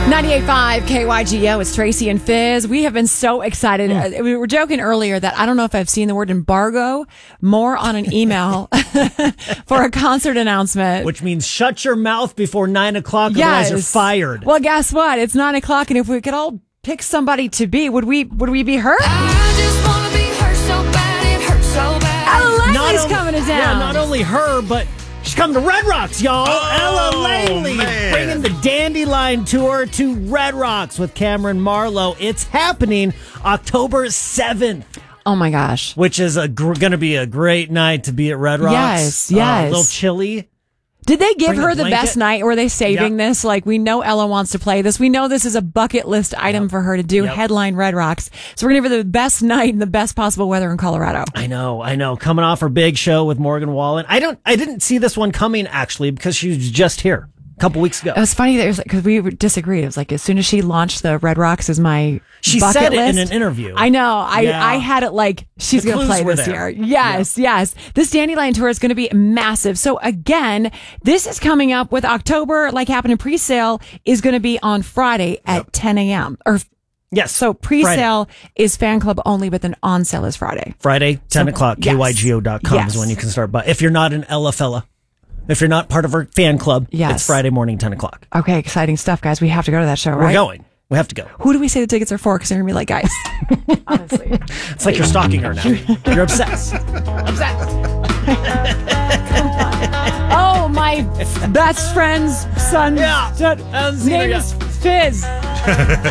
98.5 KYGO, it's Tracy and Fizz. We have been so excited. We were joking earlier that I don't know if I've seen the word embargo more on an email for a concert announcement. Which means shut your mouth before 9 o'clock, otherwise you're fired. Well, guess what? It's 9 o'clock, and if we could all pick somebody to be, would we be her? I just want to be hurt so bad, it hurts so bad. Ella Langley's coming to town. Yeah, not only her, but she's coming to Red Rocks, y'all. Ella Langley bringing the Dandelion Tour to Red Rocks with Cameron Marlowe. It's happening October 7th. Oh, my gosh. Which is going to be a great night to be at Red Rocks. Yes. A little chilly. Did they give Bring her a the blanket. best night? Or were they saving this? Like, we know Ella wants to play this. We know this is a bucket list item for her to do, headline Red Rocks. So we're going to give her the best night and the best possible weather in Colorado. I know. Coming off her big show with Morgan Wallen. I didn't see this one coming, actually, because she was just here a couple weeks ago. It was funny that it was because we disagreed. It was like as soon as she launched the Red Rocks as my She bucket said it list, in an interview. I know. I had it like she's The going to clues play were this there. year. Yes. This Dandelion Tour is going to be massive. So again, this is coming up with October, like happened in pre-sale, is going to be on Friday at 10 a.m. Yes. So pre-sale is fan club only, but then on sale is Friday. Friday, 10 o'clock, yes. KYGO.com is when you can start. But if you're not an Ella fella, if you're not part of her fan club, it's Friday morning, 10 o'clock. Okay, exciting stuff, guys. We have to go to that show, right? We're going. We have to go. Who do we say the tickets are for? Because they're going to be like, guys, honestly. It's like you're stalking her now. You're obsessed. Oh, my best friend's son's name is Fizz.